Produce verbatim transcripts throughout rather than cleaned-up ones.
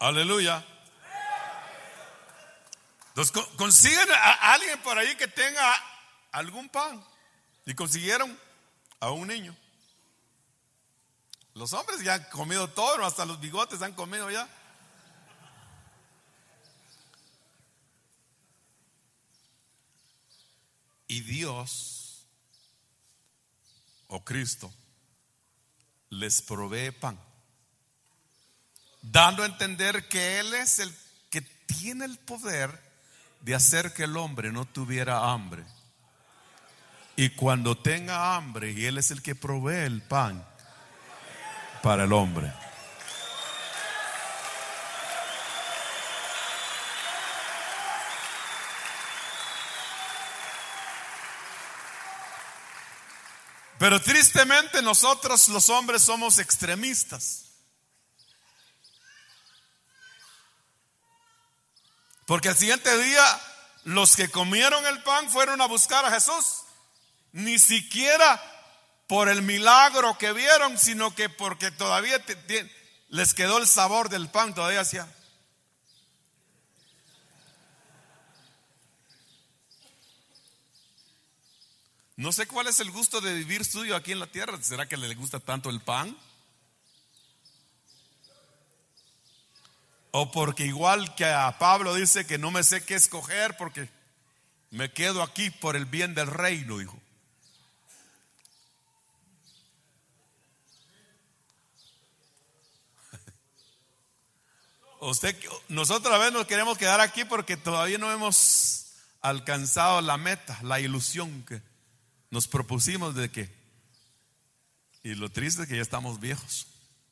Aleluya. Entonces consiguen a alguien por ahí que tenga algún pan. Y consiguieron a un niño. Los hombres ya han comido todo, hasta los bigotes han comido ya. Y Dios, o Cristo, les provee pan, dando a entender que Él es el que tiene el poder de hacer que el hombre no tuviera hambre. Y cuando tenga hambre, y Él es el que provee el pan para el hombre. Pero tristemente nosotros los hombres somos extremistas. Porque al siguiente día los que comieron el pan fueron a buscar a Jesús. Ni siquiera por el milagro que vieron, sino que porque todavía te, te, les quedó el sabor del pan. Todavía hacía. No sé cuál es el gusto de vivir suyo aquí en la tierra. ¿Será que le gusta tanto el pan? O porque igual que a Pablo dice que no me sé qué escoger porque me quedo aquí por el bien del reino, hijo. Usted, nosotros a veces nos queremos quedar aquí porque todavía no hemos alcanzado la meta, la ilusión que nos propusimos de que. Y lo triste es que ya estamos viejos.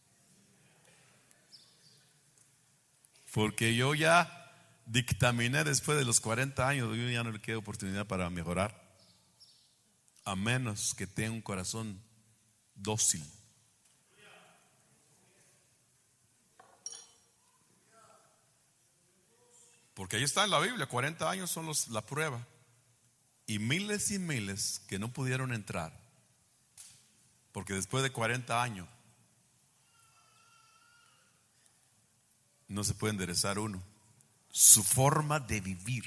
Porque yo ya dictaminé después de los cuarenta años, yo ya no le queda oportunidad para mejorar, a menos que tenga un corazón dócil. Porque ahí está en la Biblia, cuarenta años son los, la prueba. Y miles y miles que no pudieron entrar. Porque después de cuarenta años no se puede enderezar uno. Su forma de vivir.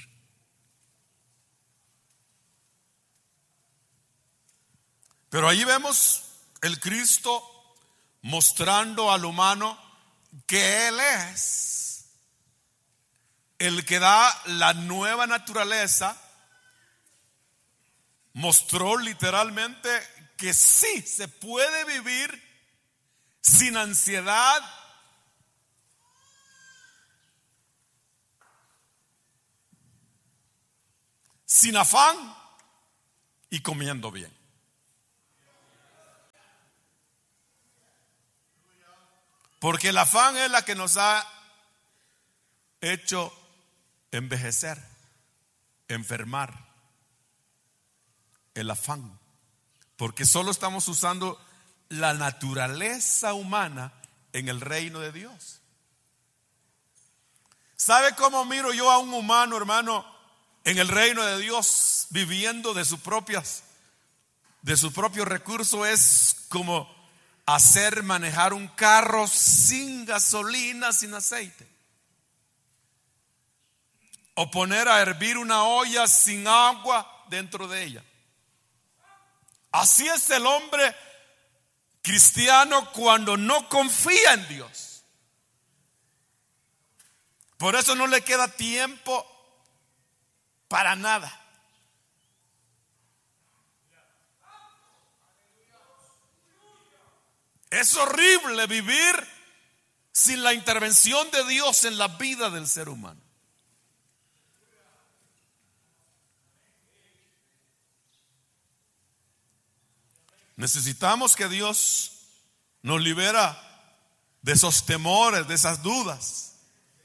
Pero ahí vemos el Cristo mostrando al humano que Él es el que da la nueva naturaleza. Mostró literalmente que sí se puede vivir sin ansiedad, sin afán y comiendo bien. Porque el afán es la que nos ha hecho envejecer, enfermar. El afán. Porque solo estamos usando la naturaleza humana en el reino de Dios. ¿Sabe cómo miro yo a un humano, hermano, en el reino de Dios, viviendo de sus propias, de sus propios recursos? Es como hacer manejar un carro sin gasolina, sin aceite. O poner a hervir una olla sin agua dentro de ella. Así es el hombre cristiano cuando no confía en Dios. Por eso no le queda tiempo para nada. Es horrible vivir sin la intervención de Dios en la vida del ser humano. Necesitamos que Dios nos libera de esos temores, de esas dudas.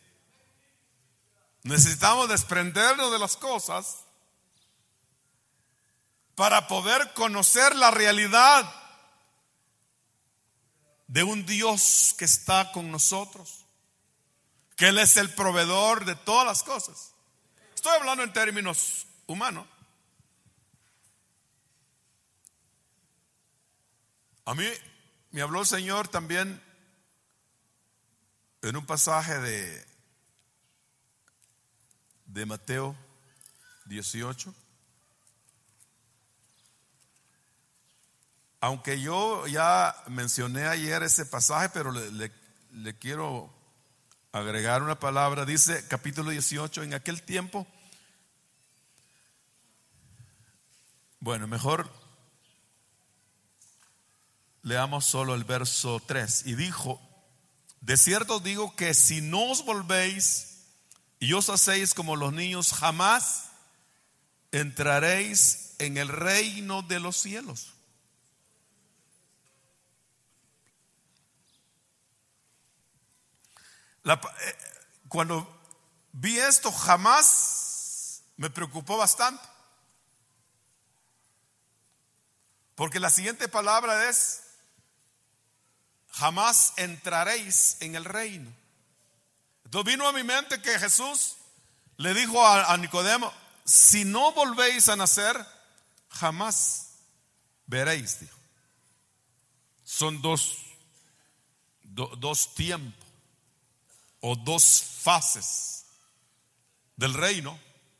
Necesitamos desprendernos de las cosas para poder conocer la realidad de un Dios que está con nosotros, que Él es el proveedor de todas las cosas. Estoy hablando en términos humanos. A mí me habló el Señor también en un pasaje de, de Mateo dieciocho. Aunque yo ya mencioné ayer ese pasaje, pero le, le, le quiero agregar una palabra. Dice capítulo dieciocho, en aquel tiempo, bueno, mejor leamos solo el verso tres. Y dijo: de cierto os digo que si no os volvéis y os hacéis como los niños, jamás entraréis en el reino de los cielos. La, eh, cuando vi esto, jamás me preocupó bastante, porque la siguiente palabra es: jamás entraréis en el reino. Entonces vino a mi mente que Jesús le dijo a, a Nicodemo: si no volvéis a nacer, jamás veréis, dijo. Son dos, do, dos tiempos o dos fases del reino.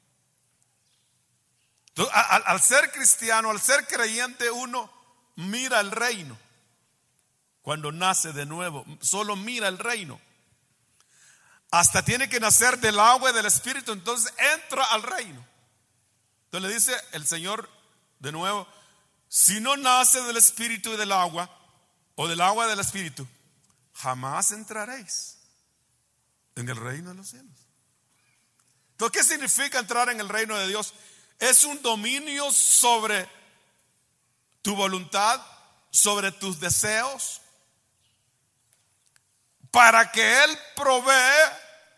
Entonces, al, al ser cristiano, al ser creyente, uno mira el reino. Cuando nace de nuevo, solo mira el reino. Hasta tiene que nacer del agua y del espíritu, entonces entra al reino. Entonces le dice el Señor de nuevo: si no nace del espíritu y del agua, o del agua y del espíritu, jamás entraréis en el reino de los cielos. Entonces, ¿qué significa entrar en el reino de Dios? Es un dominio sobre tu voluntad, sobre tus deseos, para que Él provee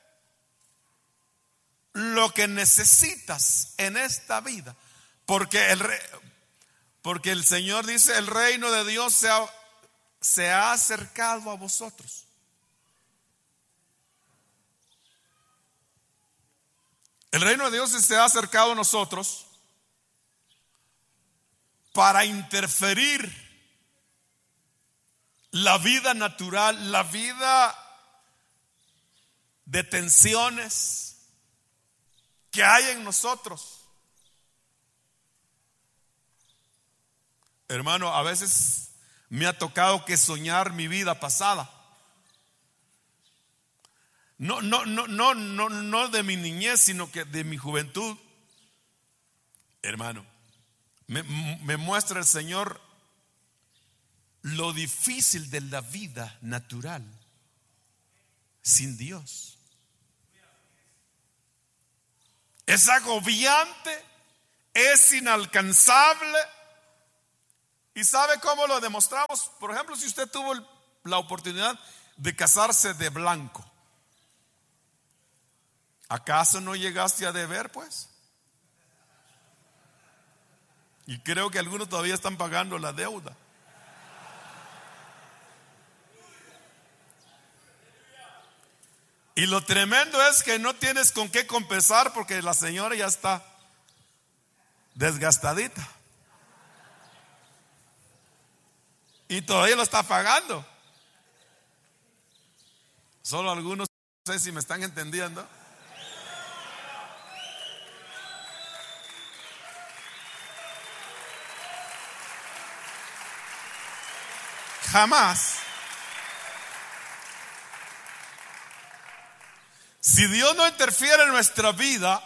lo que necesitas en esta vida. Porque el, porque el Señor dice: el reino de Dios se ha, se ha acercado a vosotros. El reino de Dios se ha acercado a nosotros para interferir la vida natural, la vida de tensiones que hay en nosotros. Hermano, a veces me ha tocado que soñar mi vida pasada. No, no, no, no, no, no de mi niñez, sino que de mi juventud. Hermano, me, me muestra el Señor lo difícil de la vida natural sin Dios. Es agobiante, es inalcanzable. ¿Y sabe cómo lo demostramos? Por ejemplo, si usted tuvo la oportunidad de casarse de blanco, ¿acaso no llegaste a deber, pues? Y creo que algunos todavía están pagando la deuda. Y lo tremendo es que no tienes con qué compensar, porque la señora ya está desgastadita y todavía lo está pagando. Solo algunos, no sé si me están entendiendo. Jamás. Si Dios no interfiere en nuestra vida,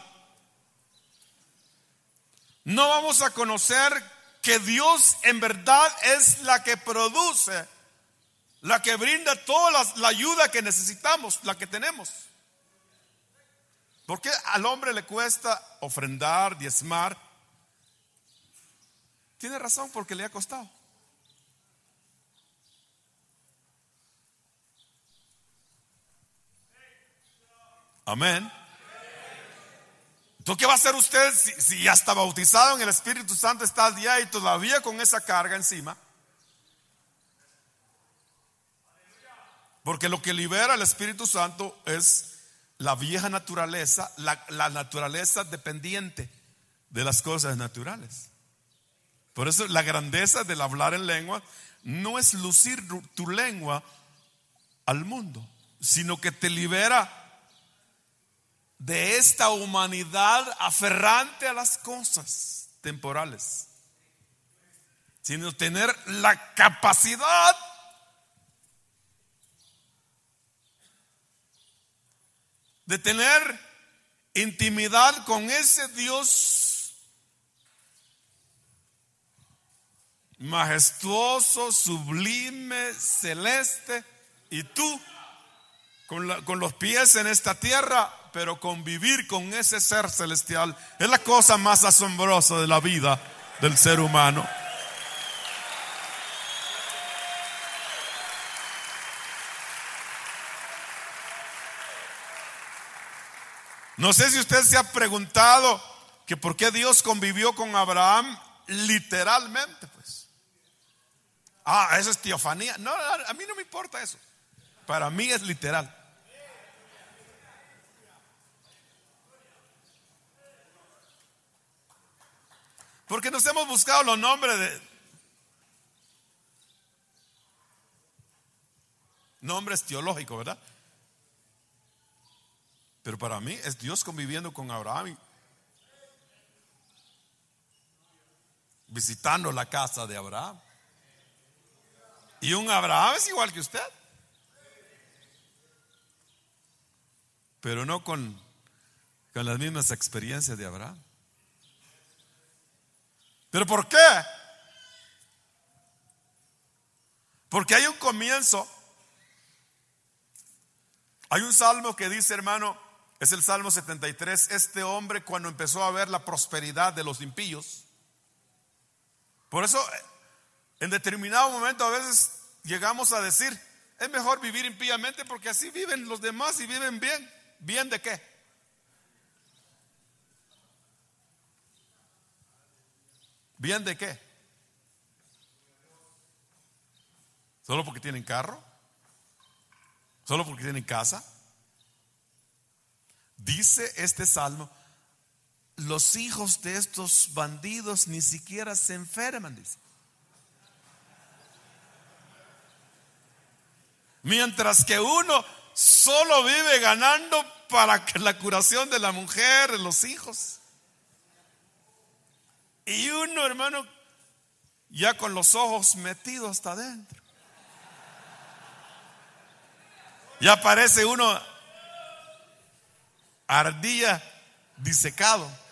no vamos a conocer que Dios en verdad es la que produce, la que brinda toda la, la ayuda que necesitamos, la que tenemos. ¿Por qué al hombre le cuesta ofrendar, diezmar? Tiene razón, porque le ha costado. Amén. Entonces, ¿qué va a hacer usted si, si ya está bautizado en el Espíritu Santo, está al día y todavía con esa carga encima? Porque lo que libera el Espíritu Santo es la vieja naturaleza, la, la naturaleza dependiente de las cosas naturales. Por eso la grandeza del hablar en lengua no es lucir tu lengua al mundo, sino que te libera de esta humanidad aferrante a las cosas temporales, sino tener la capacidad de tener intimidad con ese Dios majestuoso, sublime, celeste, y tú con, la, con los pies en esta tierra, pero convivir con ese ser celestial es la cosa más asombrosa de la vida del ser humano. No sé si usted se ha preguntado que por qué Dios convivió con Abraham literalmente, pues. Ah, eso es teofanía. No, a mí no me importa eso. Para mí es literal. Porque nos hemos buscado los nombres de nombres teológicos, ¿verdad? Pero para mí es Dios conviviendo con Abraham, visitando la casa de Abraham. Y un Abraham es igual que usted, pero no con, con las mismas experiencias de Abraham. ¿Pero por qué? Porque hay un comienzo. Hay un salmo que dice, hermano, es el Salmo setenta y tres. Este hombre, cuando empezó a ver la prosperidad de los impíos, por eso en determinado momento a veces llegamos a decir, es mejor vivir impíamente porque así viven los demás y viven bien. ¿Bien de qué? ¿Bien de qué? ¿Solo porque tienen carro? ¿Solo porque tienen casa? Dice este salmo, los hijos de estos bandidos ni siquiera se enferman, dice. Mientras que uno solo vive ganando para que la curación de la mujer, de los hijos. Y uno, hermano, ya con los ojos metidos hasta adentro. Ya parece uno ardilla disecado.